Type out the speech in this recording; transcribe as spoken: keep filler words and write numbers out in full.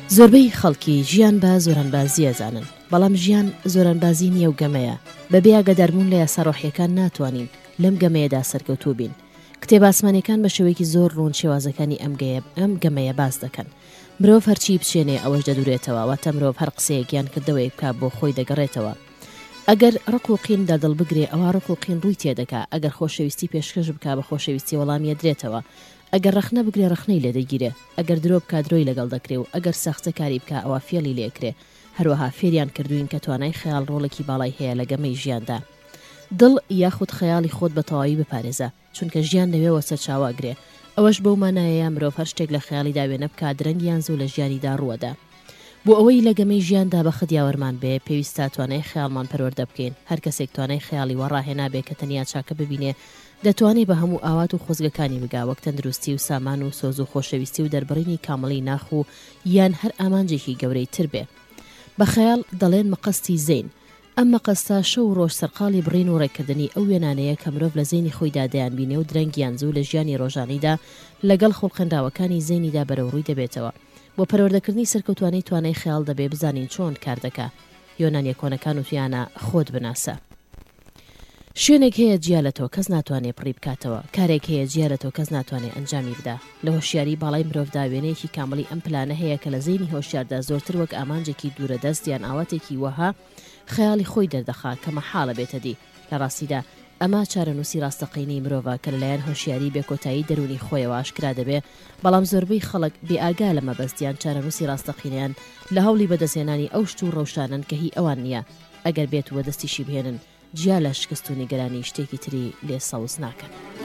زۆربەی خەڵکی ژیان بە زۆرانبازی ئەزانن، بەڵام ژیان زۆرانبازی نییە و گەمەیە. بەبێ ئاگاداربوون لە یاسا ڕۆحیەکان ناتوانین لەم گەمەیەدا سەرکەوتوو بین. کتێب ئاسمانیەکان بە شێوەیەکی زۆر ڕوون شێوازەکانی ئەم ئەم گەمەیە باس دەکەن. مرۆڤ هەرچی بچێنێ ئەوەش دەدورێتەوە، واتە مرۆڤ هەر قسەیەکیان کردەوەی بکات بۆ خۆی دەگەڕێتەوە. ئەگەر ڕق و قین دەدڵ بگرێ ئەوە ڕق و قین ڕووی تێدەکا، ئەگەر خۆشەویستی پێشکەش بکا بە خۆشەویستی وەڵامی ئەدرێتەوە، ئەگەر ڕەخنە بگرێ ڕەخنەی لێ دەگیرێ، ئەگەر درۆ بکات درۆی لەگەڵ دەکرێ و ئەگەر سەختە کاری بکە ئەوە فێڵی لێکرێ. هەروەها فێریان کردوین کە توانای خەیاڵ ڕۆڵێکی باڵای هەیە لە گەمەی ژیاندا. دڵ یاخود خەیاڵی خۆت بە تەواوی بپارێزە، چونکە ژیان لەوێوە سەرچاواگرێ. ئەوەش بەو مانایەیە مرۆڤ هەر شتێک لە خەیاڵی داوێنە بکات درەنگیان زوو لە ژیانیدا ڕووەدا. بۆ ئەوەی لە گەمەی ژیاندا بە خدیاوەرمان بێ پێویستە توانای خەیاڵمان پەروەردە بکەین. هەر کەسێک توانای خەیاڵی وەڕاهێنا بێ کە تەنیا چاکە ببینێ، دەتوانێت بە هەموو ئاوات و خۆزگەکانی بگا، وەک تەندروستی و سامان و سۆز و خۆشەویستی و دەربڕینی کامەڵی ناخ و یان هەر ئامانجێکی گەورەی تر بێ. بە خەیاڵ دەڵێن مەقەستی زەین. ئەم مەقەستە شەو و ڕۆژ سەرقاڵی بڕین و ڕێکردنی ئەو وێنانەیە کە مرۆڤ لە زەینی خۆیدا دەیانبینێ و درەنگیان زوو لە ژیانی ڕۆژانیدا لەگەڵ خۆڵقێنراوەکانی زەینیدا بەرەوڕووی دەبێتەوە. بۆ پەروەردەکردنی سەرکەوتوانەی توانای خەیاڵ دەبێ بزانین چۆن کار دەکا. یۆنانیە کۆنەکان وتیانە خۆت بناسە. شوێنێک هەیە جیا لە تۆ کەس ناتوانێت پڕی بکاتەوە، کارێک هەیە جیا لە تۆ کەس ناتوانێت ئەنجامی بدا. لە هۆشیاری باڵای مرۆڤدا وێنەیەکی کامەڵی ئەم پلانە هەیە کە لە زەینی هۆشیاردا زۆرتر وەک ئامانجێکی دوورەدەست یان ئاواتێکی وەها خەیاڵی خۆی دەردەخا کە مەحاڵە بێتە دی. لە ڕاستیدا ئەمە چارەنووسی ڕاستەقینەی مرۆڤە کە لەلایەن هۆشیاری بێکۆتایی دەرونی خۆیەوە ئاشکرا دەبێ، بەڵام زۆربەی خەڵک بێئاگا لە مەبەستیان چارەنووسی ڕاستەقینەیان لە هەوڵی بەدەستێنانی ئەو شت و ڕەوشانن کە هی ئەوان نییە. ئەگەر بێت وە دەستیشی بهێنن، جیا لە شکست و نیگەرانی شتێکی تری لێ سەوز ناکەن.